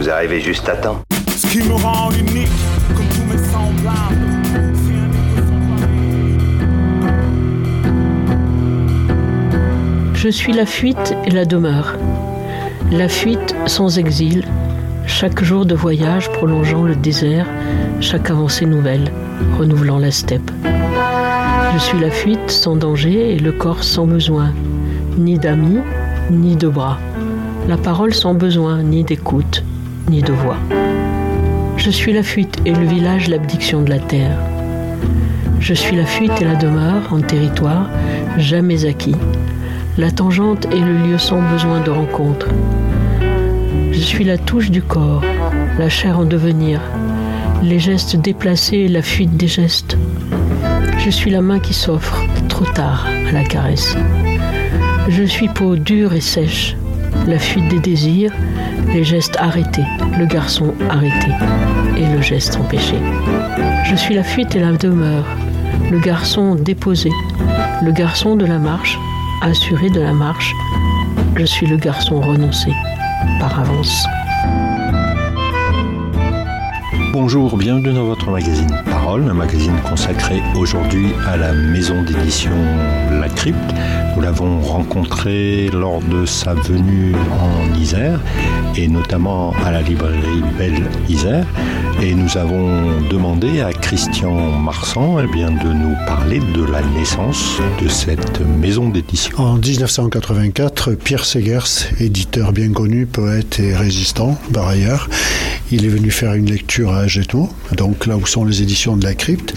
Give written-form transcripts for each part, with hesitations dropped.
Vous arrivez juste à temps. Ce qui me rend unique, comme tous mes semblables. Je suis la fuite et la demeure. La fuite sans exil, chaque jour de voyage prolongeant le désert, chaque avancée nouvelle, renouvelant la steppe. Je suis la fuite sans danger et le corps sans besoin, ni d'amis, ni de bras. La parole sans besoin, ni d'écoute, ni de voix. Je suis la fuite et le village l'abdiction de la terre. Je suis la fuite et la demeure en territoire jamais acquis. La tangente est le lieu sans besoin de rencontre. Je suis la touche du corps, la chair en devenir, les gestes déplacés et la fuite des gestes. Je suis la main qui s'offre, trop tard, à la caresse. Je suis peau dure et sèche, la fuite des désirs, les gestes arrêtés, le garçon arrêté et le geste empêché. Je suis la fuite et la demeure, le garçon déposé, le garçon de la marche, assuré de la marche. Je suis le garçon renoncé, par avance. Bonjour, bienvenue dans votre magazine Parole, un magazine consacré aujourd'hui à la maison d'édition La Crypte. Nous l'avons rencontré lors de sa venue en Isère et notamment à la librairie Belle Isère. Et nous avons demandé à Christian Marsan de nous parler de la naissance de cette maison d'édition. En 1984, Pierre Segers, éditeur bien connu, poète et résistant par ailleurs, il est venu faire une lecture à Agetmo, donc là où sont les éditions de La Crypte.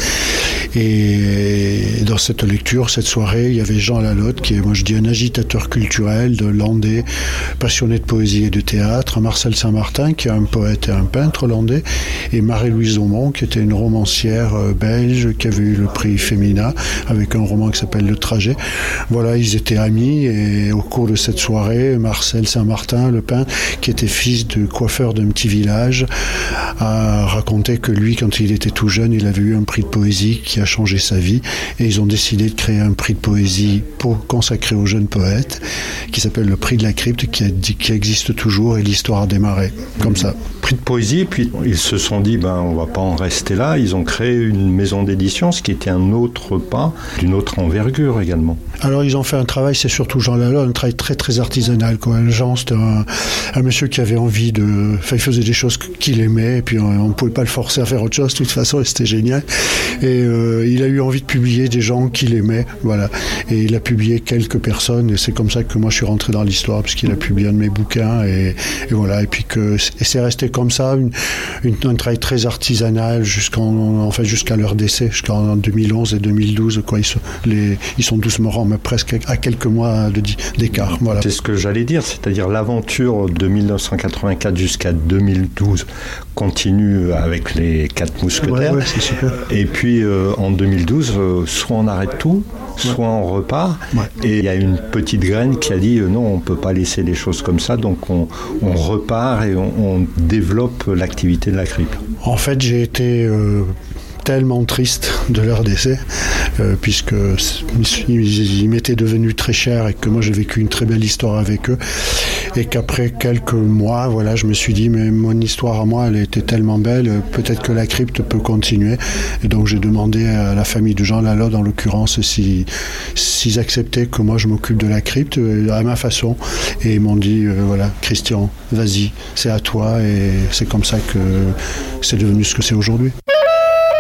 Et dans cette lecture, cette soirée, il y avait Jean Lalotte, qui est, moi je dis, un agitateur culturel de landais, passionné de poésie et de théâtre, Marcel Saint-Martin, qui est un poète et un peintre landais, et Marie-Louise Aumont, qui était une romancière belge, qui avait eu le prix Femina, avec un roman qui s'appelle Le Trajet. Voilà, ils étaient amis, et au cours de cette soirée, Marcel Saint-Martin, le peintre, qui était fils de coiffeur d'un petit village, a raconté que lui, quand il était tout jeune, il avait eu un prix de poésie qui a changé sa vie, et ils ont décidé de créer un prix de poésie consacré aux jeunes poètes qui s'appelle le prix de la Crypte, qui existe toujours, et l'histoire a démarré comme ça. Prix de poésie, puis ils se sont dit on va pas en rester là, ils ont créé une maison d'édition, ce qui était un autre pas, d'une autre envergure également. Alors ils ont fait un travail, c'est surtout Jean Lalotte, un travail très très artisanal, quoi. Jean, c'était un monsieur qui avait envie il faisait des choses qu'il aimait, et puis on pouvait pas le forcer à faire autre chose de toute façon, et c'était génial. Et il a eu envie de publier des gens qu'il aimait, voilà. Et il a publié quelques personnes, et c'est comme ça que moi je suis rentré dans l'histoire, puisqu'il a publié un de mes bouquins, et voilà. Et puis c'est resté comme ça, un travail très artisanal jusqu'à leur décès, jusqu'en 2011 et 2012, quoi. Ils sont tous morts, mais presque à quelques mois d'écart, voilà. C'est ce que j'allais dire, c'est-à-dire l'aventure de 1984 jusqu'à 2012 continue avec les 4 mousquetaires. Ouais, c'est super. Et puis en 2012, soit on arrête tout, soit on repart. Ouais. Et il y a une petite graine qui a dit non, on ne peut pas laisser les choses comme ça, donc on repart et on développe l'activité de La Crypte. En fait, j'ai été tellement triste de leur décès, puisque ils m'étaient devenus très chers et que moi j'ai vécu une très belle histoire avec eux, et qu'après quelques mois, voilà, je me suis dit mais mon histoire à moi, elle était tellement belle, peut-être que La Crypte peut continuer. Et donc j'ai demandé à la famille de Jean Lalotte, en l'occurrence, s'ils acceptaient que moi je m'occupe de La Crypte à ma façon, et ils m'ont dit voilà, Christian, vas-y, c'est à toi, et c'est comme ça que c'est devenu ce que c'est aujourd'hui.